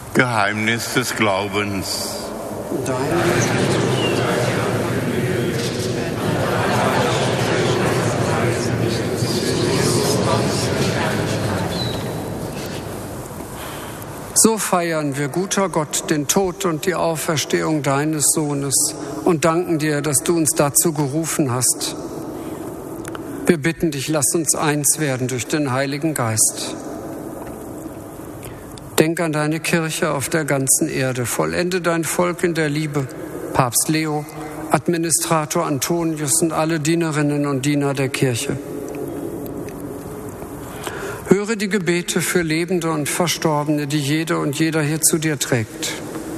Geheimnis des Glaubens. So feiern wir, guter Gott, den Tod und die Auferstehung deines Sohnes und danken dir, dass du uns dazu gerufen hast. Wir bitten dich, lass uns eins werden durch den Heiligen Geist. Denk an deine Kirche auf der ganzen Erde, vollende dein Volk in der Liebe. Papst Leo, Administrator Antonius und alle Dienerinnen und Diener der Kirche. Höre die Gebete für Lebende und Verstorbene, die jede und jeder hier zu dir trägt.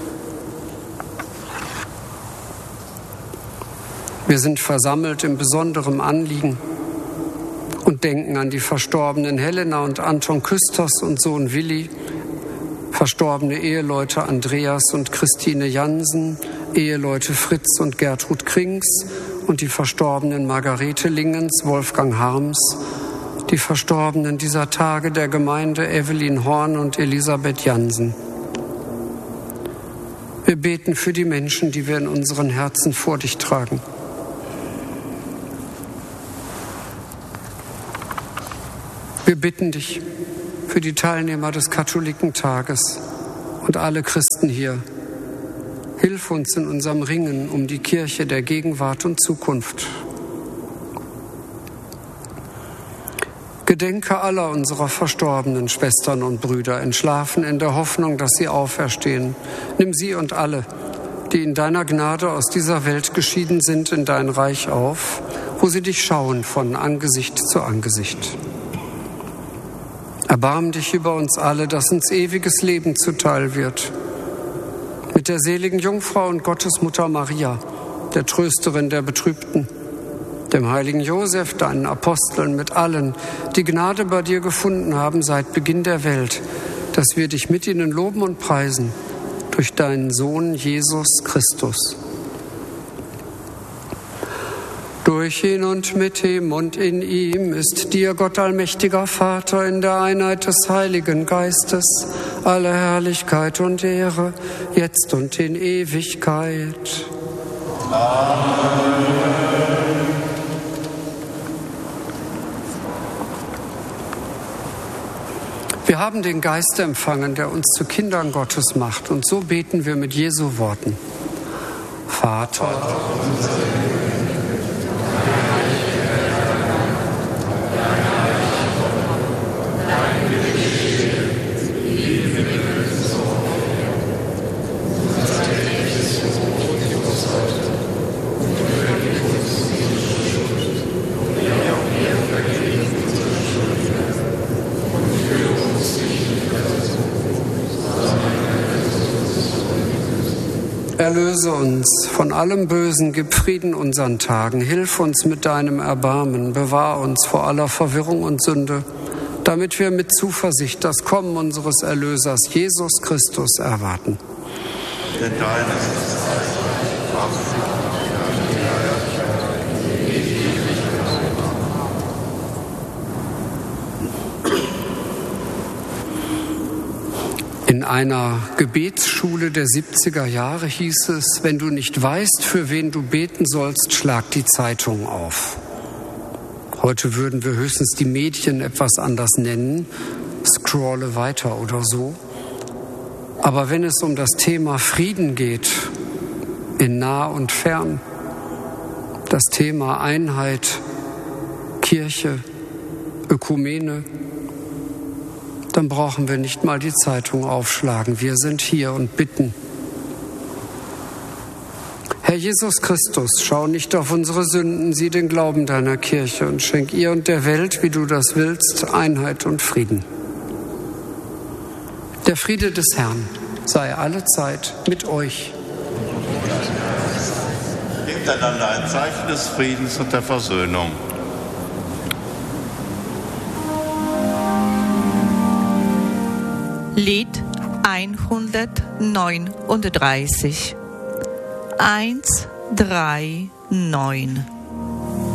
Wir sind versammelt in besonderem Anliegen und denken an die verstorbenen Helena und Anton Küsters und Sohn Willi, verstorbene Eheleute Andreas und Christine Jansen, Eheleute Fritz und Gertrud Krings und die verstorbenen Margarete Lingens, Wolfgang Harms, die Verstorbenen dieser Tage der Gemeinde Evelyn Horn und Elisabeth Jansen. Wir beten für die Menschen, die wir in unseren Herzen vor dich tragen. Wir bitten dich für die Teilnehmer des Katholikentages und alle Christen hier. Hilf uns in unserem Ringen um die Kirche der Gegenwart und Zukunft. Gedenke aller unserer verstorbenen Schwestern und Brüder, entschlafen in der Hoffnung, dass sie auferstehen. Nimm sie und alle, die in deiner Gnade aus dieser Welt geschieden sind, in dein Reich auf, wo sie dich schauen von Angesicht zu Angesicht. Erbarm dich über uns alle, dass uns ewiges Leben zuteil wird. Mit der seligen Jungfrau und Gottesmutter Maria, der Trösterin der Betrübten, dem heiligen Josef, deinen Aposteln, mit allen, die Gnade bei dir gefunden haben seit Beginn der Welt, dass wir dich mit ihnen loben und preisen durch deinen Sohn Jesus Christus. Durch ihn und mit ihm und in ihm ist dir, Gott allmächtiger Vater, in der Einheit des Heiligen Geistes, alle Herrlichkeit und Ehre, jetzt und in Ewigkeit. Amen. Wir haben den Geist empfangen, der uns zu Kindern Gottes macht, und so beten wir mit Jesu Worten. Vater, erlöse uns von allem Bösen, gib Frieden unseren Tagen, hilf uns mit deinem Erbarmen, bewahr uns vor aller Verwirrung und Sünde, damit wir mit Zuversicht das Kommen unseres Erlösers Jesus Christus erwarten. Denn dein ist das Reich, In einer Gebetsschule der 70er Jahre hieß es, wenn du nicht weißt, für wen du beten sollst, schlag die Zeitung auf. Heute würden wir höchstens die Medien etwas anders nennen, scrolle weiter oder so. Aber wenn es um das Thema Frieden geht, in nah und fern, das Thema Einheit, Kirche, Ökumene, dann brauchen wir nicht mal die Zeitung aufschlagen. Wir sind hier und bitten. Herr Jesus Christus, schau nicht auf unsere Sünden, sieh den Glauben deiner Kirche und schenk ihr und der Welt, wie du das willst, Einheit und Frieden. Der Friede des Herrn sei allezeit mit euch. Gebt einander ein Zeichen des Friedens und der Versöhnung. Lied 139. 139.